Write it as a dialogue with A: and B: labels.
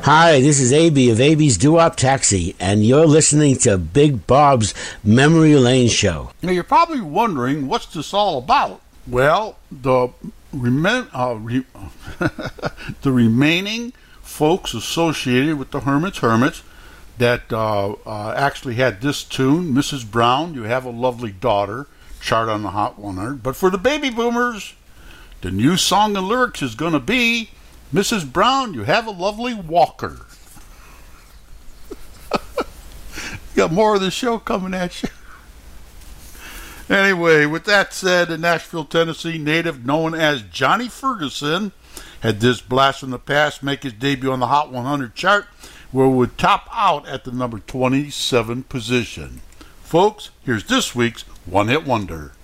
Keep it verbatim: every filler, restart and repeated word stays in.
A: Hi, this is A B of A B's Doo-Wop Taxi, and you're listening to Big Bob's Memory Lane Show.
B: Now, you're probably wondering, what's this all about? Well, the, rem- uh, re- the remaining folks associated with the Hermits Hermits that uh, uh, actually had this tune, Missus Brown, You Have a Lovely Daughter, chart on the Hot one hundred. But for the baby boomers, the new song and lyrics is going to be Missus Brown, You Have a Lovely Walker. You got more of the show coming at you. Anyway, with that said, a Nashville, Tennessee native known as Johnny Ferguson had this blast from the past make his debut on the Hot one hundred chart, where it would top out at the number twenty-seven position. Folks, here's this week's One Hit Wonder.